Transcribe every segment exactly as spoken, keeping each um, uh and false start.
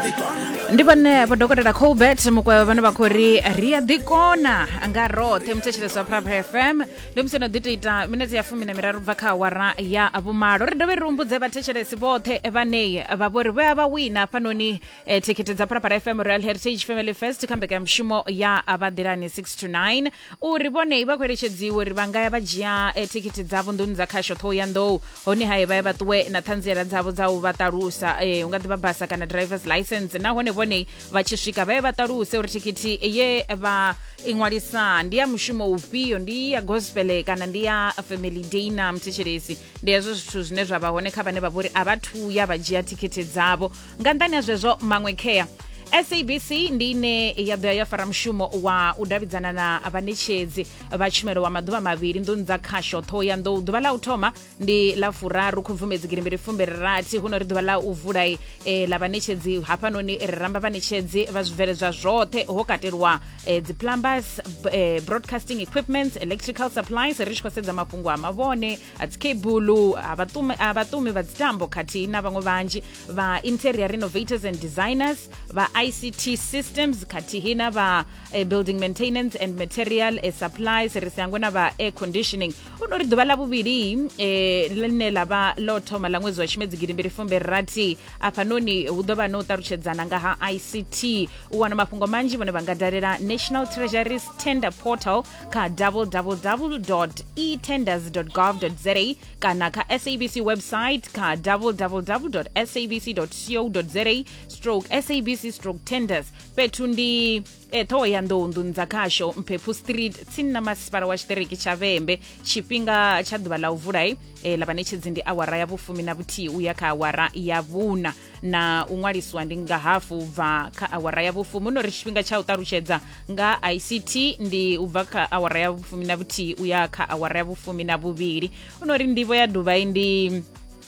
Ndibane padokotela Colbert mukwa vana vakhori ria dikona anga rothe mthetshelesa wa Prapa F M lemseno dita minute ya fumi na miraru bva kha awara ya abumalo ri dovhe ri humbudze vhathetshelesi vothe vhane vha vhori vha vha wina panoni eh, tikiti dza Prapa F M Royal Heritage Family Fest kha mbekanyamushumo ya abaḓelani six to nine uri vhone vha khou eletshedziwa uri vha nga ya vha dzhia eh, tikiti dzavho nḓuni dza khasho Thohoyandou hone haye vha ya vha ṱuwe na ṱhanziela dzavho dza u vha ṱalusa eh, unga ḓivha basa kana driver's license nahone vhone vha tshi swika vha ye vha ṱaluse uri tikiti ye vha inwalisa ndi ya mushumo ufhio, ndi ya gospel kana ndi ya family day na mthetshelesi. Ndi hezwo zwithu zwine zwa vha hone kha vhane vha vhori a vha thuya vha dzhia tikiti dzavho. Nga nṱhani ha zwezwo maṅwe khea S A B C ndi ine ya ḓo ya fara mushumo wa u davhidzana na vhaṋetshedzi vha tshumelo wa maḓuvha mavhili nḓuni dza khasho Thohoyandou. Ḓuvha ḽa u thoma ndi ḽa furaru Khubvumedzi gidimbili fumbi rathi hu no ri ḓuvha ḽa u vula eh, ḽa vhaṋetshedzi hafhanoni ri ramba vhaṋetshedzi vha zwibveledzwa zwoṱhe ho katelwa eh, dzi plumbers, eh, broadcasting equipment, electrical supplies, ri tshi khou sedza mafhungo a mavhone a dzi cable a vhaṱumi vha dzitambo khathihi na vhaṅwe vhanzhi vha interior renovators and designers vha I C T systems khathihi na vha eh, building maintenance and material eh, supplies ri sangwe na vha air conditioning. Uno ri ḓuvha ḽa vhuvhili eh, ḽine ḽa vha ḽo thoma ḽa ṅwedzi wa Tshimedzi gidimbili fumbi rathi afhanoni hu ḓo vha no ṱalutshedzana nga ha I C T. U wana mafhungo manzhi vhone vha nga dalela National Treasury's tender portal kha w w w dot e tenders dot gov dot z a kana kha S A B C website kha w w w dot s a b c dot co dot z a stroke S A B C stroke tenders. Fhethu ndi eh, Thohoyandou nḓuni dza khasho Mphephu Street tsini na masipala wa tshiṱiriki tsha Vhembe. Tshifhinga tsha ḓuvha ḽa u vula eh, ḽa vhaṋetshedzi ndi awara ya vhufumi na vhuthihi uya kha awara ya vhuna na u ṅwaliswa ndi nga hafu bva kha awara ya vhufumi. Uno ri tshifhinga tsha u ṱalutshedza nga I C T ndi u bva kha awara ya vhufumi na vhuthihi uya kha awara ya vhufumi na vhuvhili. Uno ri ndivho ya ḓuvha ndi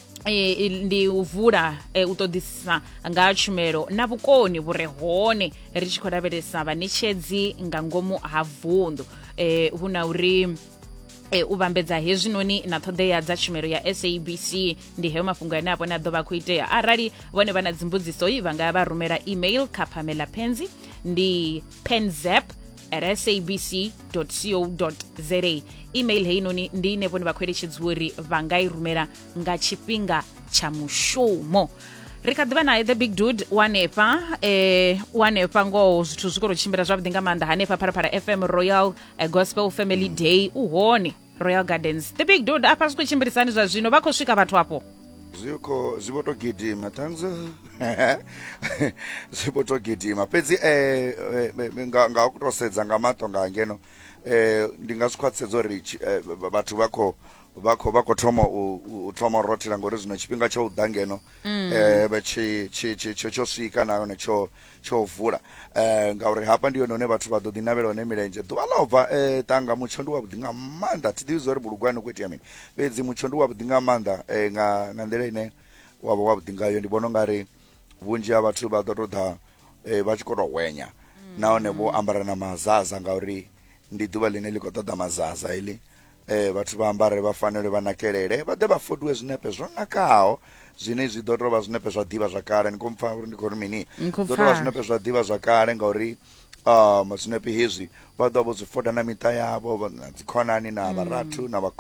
E, ndi u vula e, u ṱoḓisisa nga tshumelo na vhukoni vhure hone ri tshi khou lavhelesa vhaṋetshedzi nga ngomu ha vunḓu e, hu na uri e, u vhambedza hezwinoni na ṱhoḓea dza tshumelo ya S A B C. Ndi heyo mafhungo ane a vhone a ḓo vha khou itea arali vhone vha na dzimbudziso vha nga vha rumela email kha Pamela Penzi ndi penzep at s a b c dot co dot z a. Email heinoni ndi ine vhone vha khou eletshedziwa uri vha nga i rumela nga tshifhinga tsha mushumo. Ri kha ḓivha naye the big dude wanepa eh, wanepa ngoho zwithu zwi khou tshimbila zwavhuḓi nga maanḓa hanefha Phalaphala F M Royal eh, Gospel Family Day u hone Royal Gardens. The big dude afha zwi khou tshimbilisani zwa zwino vha khou swika vhathu hapo zwiko zwi vho to gidima tanzo zwi vho to gidima fhedzi eh, nga nga u to sedza nga mato nga ngeno eh ndi nga sikhwaṱsedza uri vhathu vha khou vha khou vha khou thoma u thoma rothela ngori zwino tshifhinga tsha u ḓa ngeno eh vha tshi tshi tshi tsho swika na yone tsho tsho vula eh ngauri hapa ndi yone hone vhathu vha ḓo ḓi navhela hone milenzhe ḓuvha ḽa ubva eh tanga mutsho ndi wa vhuḓi nga maanḓa thi ḓivhi zwa uri bulugwane ku itea mini fhedzi mutsho ndi wa vhuḓi nga maanḓa eh nga nga nḓila ine wa vha wa vhuḓi ngayo. Ndi vhona ngari vhunzhi ha vhathu vha ḓo to ḓa eh vha tshi khou to hwenya nahone vho ambara na mazaza ngauri ndi ḓuvha ḽine ḽi khou ṱoḓa mazaza iḽi eh vhathu vha ambare vha fanele vha nakelele vha ḓe vha fodiwe zwinepe zwo nakaho zwine zwi ḓo to vha zwinepe zwa ḓivha zwa kale. Ni khou pfa uri ndi khou ri mini ḓo to vha zwinepe zwa ḓivha zwa kale ngauri um zwinepe hezwi vha ḓo vha zwi foda na miṱa yavho na dzikhonani na vharathu na